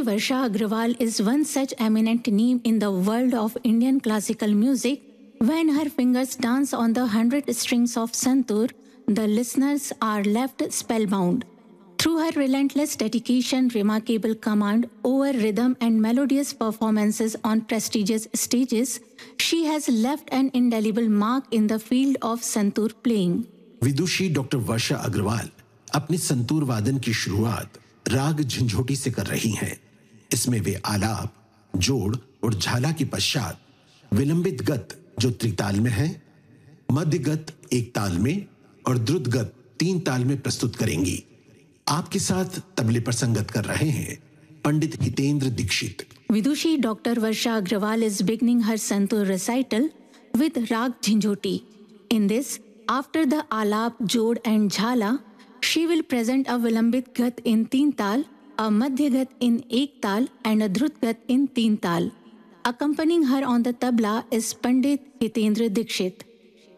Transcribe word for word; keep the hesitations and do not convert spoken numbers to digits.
Varsha Agrawal is one such eminent name in the world of Indian classical music. When her fingers dance on the hundred strings of santoor, the listeners are left spellbound. Through her relentless dedication, remarkable command over rhythm, and melodious performances on prestigious stages, she has left an indelible mark in the field of santoor playing. Vidushi doctor वर्षा अग्रवाल अपने संतूर वादन की शुरुआत राग झंझोटी से कर रही हैं। इसमें वे आलाप, जोड़ और झाला के पश्चात विलंबित गत जो त्रिताल में है, मध्य गत एक ताल में और द्रुत गत तीन ताल में प्रस्तुत करेंगी। आपके साथ तबले पर संगत कर रहे हैं पंडित Hitendra Dixit. Vidushi Doctor Varsha Agrawal is beginning her santoor recital with Rag Jhinjhoti. In this, after the alap, jod and jhala, she will present a vilambit gat in teen tal, a madhya gat in ek tal and a drut gat in teen tal. Accompanying her on the tabla is Pandit Hitendra Dikshit.